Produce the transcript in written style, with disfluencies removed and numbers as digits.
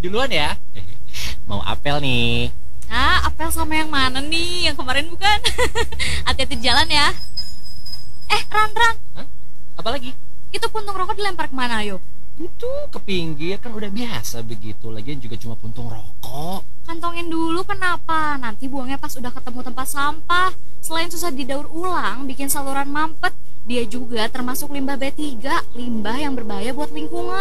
Duluan ya. Mau apel nih. Nah, apel sama yang mana nih? Yang kemarin bukan? Hati-hati di jalan ya. Ran, Hah? Apalagi? itu puntung rokok dilempar kemana, ayo? Itu ke pinggir kan udah biasa begitu. Lagian juga cuma puntung rokok. Kantongin dulu kenapa? Nanti buangnya pas udah ketemu tempat sampah. Selain susah didaur ulang, bikin saluran mampet, dia juga termasuk limbah B3, limbah yang berbahaya buat lingkungan.